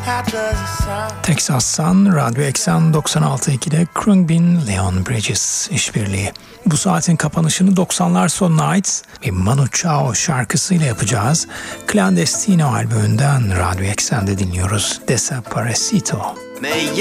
Texas'tan Radyo Eksen 96.2'de Khruangbin, Leon Bridges işbirliği. Bu saatin kapanışını 90'lar sonuna ait bir Manu Chao şarkısıyla yapacağız. Clandestino albümünden Radyo Eksen'de dinliyoruz. Desaparecido.